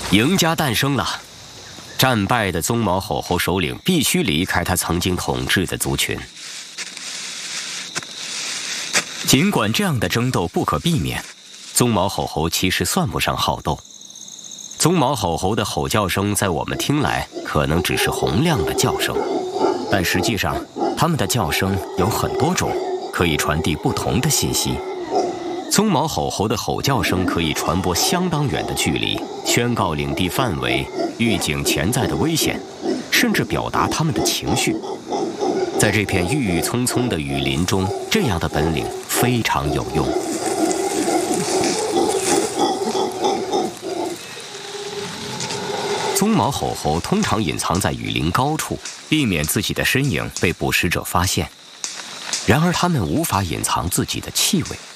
赢家诞生了。战败的鬃毛吼猴首领必须离开他曾经统治的族群。尽管这样的争斗不可避免，鬃毛吼猴其实算不上好斗。鬃毛吼猴的吼叫声在我们听来可能只是洪亮的叫声，但实际上，它们的叫声有很多种，可以传递不同的信息。鬃毛吼猴的吼叫声可以传播相当远的距离，宣告领地范围，预警潜在的危险，甚至表达他们的情绪。在这片郁郁葱葱的雨林中，这样的本领非常有用。鬃毛吼猴通常隐藏在雨林高处，避免自己的身影被捕食者发现。然而，它们无法隐藏自己的气味。